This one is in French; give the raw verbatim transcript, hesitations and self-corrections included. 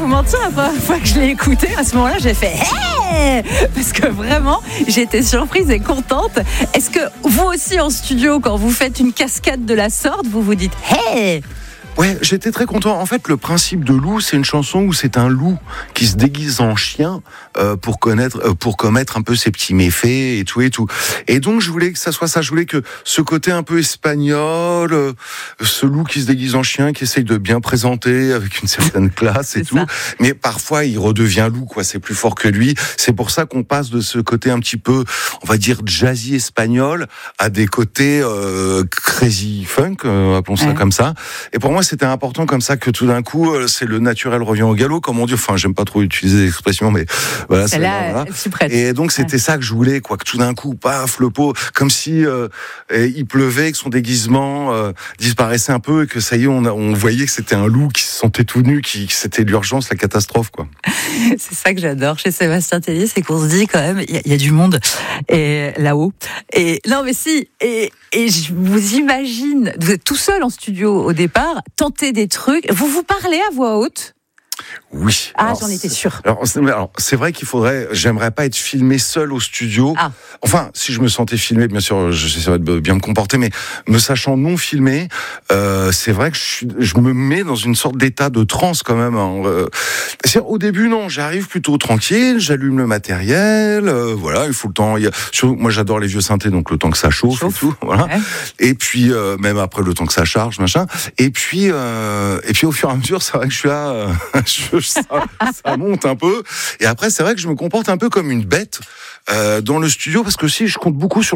mentir, la première fois que je l'ai écouté, à ce moment-là, j'ai fait hey, parce que vraiment, j'étais surprise et contente. Est-ce que vous aussi en studio, quand vous faites une cascade de la sorte, vous vous dites hey? Ouais, j'étais très content. En fait, le principe de Loup, c'est une chanson où c'est un loup qui se déguise en chien euh, pour connaître, euh, pour commettre un peu ses petits méfaits et tout et tout. Et donc, je voulais que ça soit ça. Je voulais que ce côté un peu espagnol, euh, ce loup qui se déguise en chien, qui essaye de bien présenter avec une certaine classe et tout. Ça. Mais parfois, il redevient loup, quoi. C'est plus fort que lui. C'est pour ça qu'on passe de ce côté un petit peu, on va dire, jazzy espagnol à des côtés euh, crazy funk, euh, appelons ça ouais. comme ça. Et pour moi, c'était important comme ça que tout d'un coup, c'est le naturel revient au galop, comme on dit. Enfin, j'aime pas trop utiliser l'expression, mais voilà. C'est là, voilà. Je suis prête. Et donc, c'était ouais. ça que je voulais, quoi. Que tout d'un coup, paf, le pot, comme si euh, il pleuvait, que son déguisement euh, disparaissait un peu et que ça y est, on, a, on voyait que c'était un loup qui se sentait tout nu, qui, que c'était l'urgence, la catastrophe, quoi. C'est ça que j'adore chez Sébastien Tellier, c'est qu'on se dit quand même, il y, y a du monde et là-haut. Et non, mais si. Et, et je vous imagine, vous êtes tout seul en studio au départ. Tenter des trucs. Vous vous parlez à voix haute ? Oui. Ah, alors, j'en étais sûre. Alors, alors, c'est vrai qu'il faudrait. J'aimerais pas être filmé seul au studio. Ah. Enfin, si je me sentais filmé, bien sûr, j'essaierais de bien me comporter, mais me sachant non filmé, euh, c'est vrai que je, suis, je me mets dans une sorte d'état de transe quand même. Hein. Euh, c'est, au début, non, j'arrive plutôt tranquille, j'allume le matériel, euh, voilà, il faut le temps. Il y a, surtout, moi, j'adore les vieux synthés, donc le temps que ça chauffe, chauffe. et tout, voilà. Ouais. Et puis, euh, même après, le temps que ça charge, machin. Et puis, euh, et puis, au fur et à mesure, c'est vrai que je suis là. Euh, je, ça, ça monte un peu. Et après, c'est vrai que je me comporte un peu comme une bête euh, dans le studio, parce que si je compte beaucoup sur